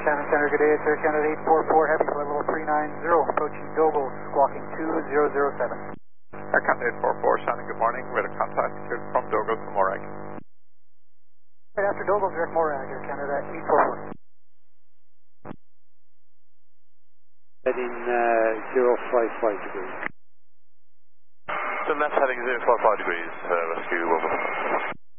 Shannon Center, good day. It's Air Canada 844 Heavy, flight level 390, approaching Dogo, squawking 2007. Air Canada 844, Shannon, good morning. Radar contact here from Dogo to Morag. Right after Dogo, direct Morag, Air Canada 844. Heading 055 degrees. So left heading 055 degrees, rescue over.